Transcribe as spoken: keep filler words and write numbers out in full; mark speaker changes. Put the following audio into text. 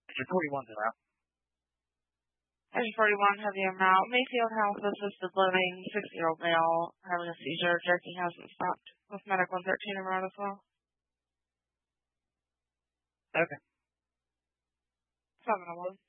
Speaker 1: You're forty-one to that.
Speaker 2: Age forty-one, heavy amount. Mayfield House, assisted living, six-year-old male, having a seizure. Jerky hasn't stopped. With medical and thirteen around as well.
Speaker 1: Okay.
Speaker 2: seven oh one.